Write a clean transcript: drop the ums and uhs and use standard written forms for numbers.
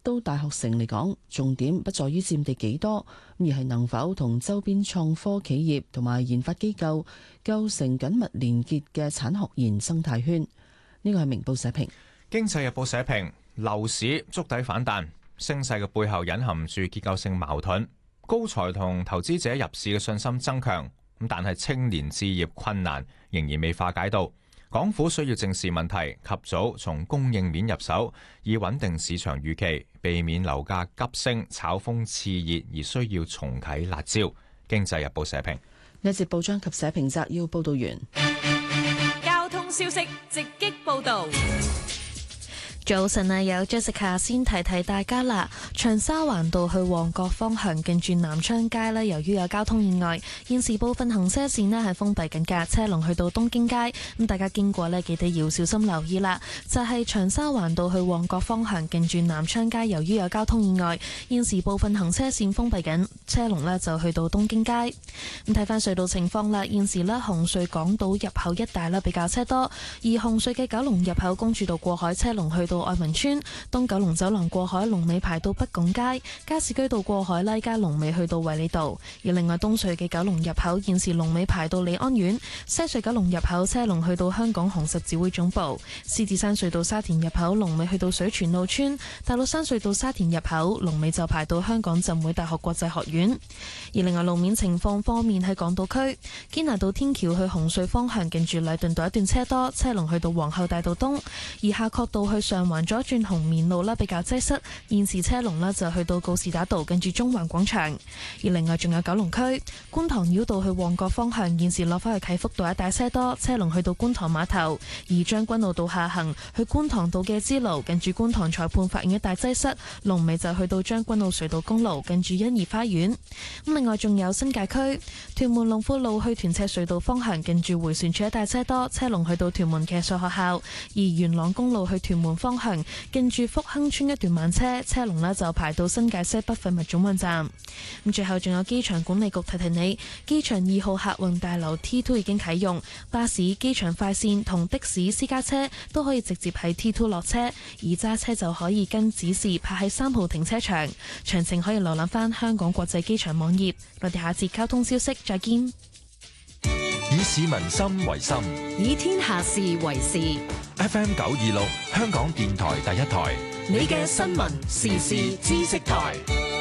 都大學城嚟講，重點不在於佔地幾多，而係能否同周邊創科企業同埋研發機構構成緊密連結嘅產學研生態圈。呢個係明報社評。 經濟日報社評，樓市觸底反彈，升勢嘅背後隱含住結構性矛盾。高才同投資者入市嘅信心增強，咁但係青年置業困難仍然未化解到。港府需要正視問題，及早從供應面入手，以穩定市場預期，避免樓價急升、炒風熾熱，而需要重啟辣招。經濟日報社評。 呢節報章及社評摘要報道完。 交通消息直擊報道。 早晨啊，有 Jessica 先提提大家啦。長沙灣道去旺角方向近住南昌街呢，由於有交通意外，現時部分行車線呢係封閉緊㗎，車龍去到東京街。咁大家經過呢，記得要小心留意啦。就係長沙灣道去旺角方向近住南昌街，由於有交通意外，現時部分行車線封閉緊，車龍呢就去到東京街。咁睇翻隧道情況啦，現時呢紅隧港島入口一帶呢比較車多，而紅隧嘅九龍入口公主道過海車龍去到愛民村，東九龍走廊過海龍尾排到北港街，加士居道過海拉加龍尾去到衛理道。而另外東隧嘅九龍入口現時龍尾排到利安苑，西隧九龍入口車龍去到香港紅十字會總部，獅子山隧道沙田入口龍尾去到水泉澳村，大老山隧道沙田入口龍尾就排到香港浸會大學國際學院。而另外路面情況方面，喺港島區堅拿道天橋去紅隧方向近住禮頓道一段車多，車龍去到皇后大道東，而夏慤道去上環左轉紅棉路比較擠塞，現時車龍就去到告士打道近住中環廣場。而另外仲有九龍區觀塘繞道去旺角方向，現時落返去啟福道一帶車多，車龍去到觀塘碼頭。而將軍澳道下行去觀塘道嘅支路近住觀塘裁判法院一帶擠塞，龍尾就去到將軍澳隧道公路近住欣怡花園。咁另外仲有新界區屯門龍富路去屯赤隧道方向近住迴旋處一帶車多，車龍去到屯門騎術學校。而元朗公路去屯門方向近住福亨村一段慢車，車龍就排到新界西北廢物總運站。咁最後仲有機場管理局提提你，機場2號客運大樓 T2 已經啟用，巴士、機場快線同的士、私家車都可以直接喺 T2 落車，而揸車就可以跟指示泊喺3號停車場。詳情可以瀏覽翻香港國際機場網頁。我哋下節交通消息再見。 以市民心為心， 以天下事為事。 FM 926香港電台第一台， 你嘅新聞時事知識台。